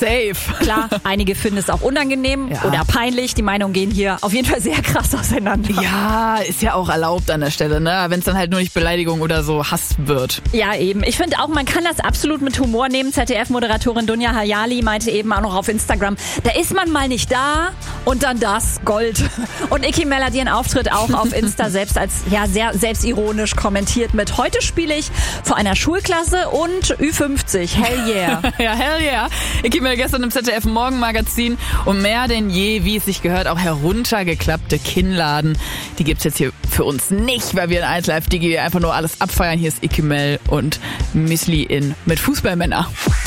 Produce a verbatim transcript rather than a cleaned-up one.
Safe. Klar, einige finden es auch unangenehm Ja. oder peinlich. Die Meinungen gehen hier auf jeden Fall sehr krass auseinander. Ja, ist ja auch erlaubt an der Stelle, ne? Wenn es dann halt nur nicht Beleidigung oder so Hass wird. Ja, eben. Ich finde auch, man kann das absolut mit Humor nehmen. Z D F-Moderatorin Dunja Hayali meinte eben auch noch auf Instagram, da ist man mal nicht da und dann das, Gold. Und Icky Mell hat ihren Auftritt auch auf Insta selbst als ja sehr selbstironisch kommentiert mit: Heute spiele ich vor einer Schulklasse und Ü fünfzig. Hell yeah. Ja, hell yeah. Icky Mell gestern im Z D F Morgenmagazin und mehr denn je, wie es sich gehört, auch heruntergeklappte Kinnladen. Die gibt's jetzt hier für uns nicht, weil wir in eins Live Digi einfach nur alles abfeiern. Hier ist Icky Mell und Müsli in mit Fußballmänner.